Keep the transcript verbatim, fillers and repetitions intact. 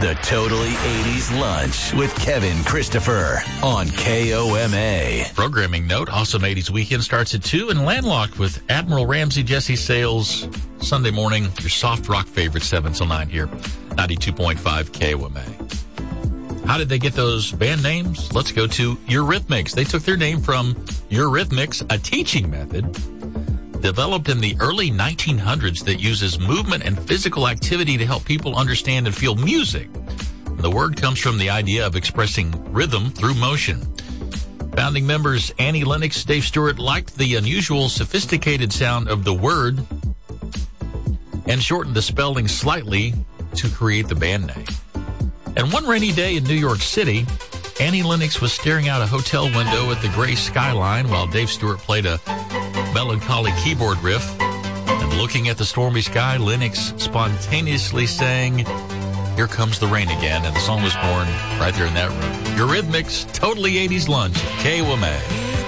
The Totally eighties Lunch with Kevin Christopher on K O M A. Programming note, Awesome eighties Weekend starts at two and Landlocked with Admiral Ramsey, Jesse Sales, Sunday morning. Your soft rock favorite, seven till nine here, ninety-two point five K O M A. How did they get those band names? Let's go to Eurythmics. They took their name from Eurythmics, a teaching method developed in the early nineteen hundreds that uses movement and physical activity to help people understand and feel music. The word comes from the idea of expressing rhythm through motion. Founding members Annie Lennox, Dave Stewart liked the unusual, sophisticated sound of the word and shortened the spelling slightly to create the band name. And one rainy day in New York City, Annie Lennox was staring out a hotel window at the gray skyline while Dave Stewart played a melancholy keyboard riff. And looking at the stormy sky, Lennox spontaneously sang, "Here Comes the Rain Again," and the song was born right there in that room. Eurythmics, Totally eighties Lunch, K O M A.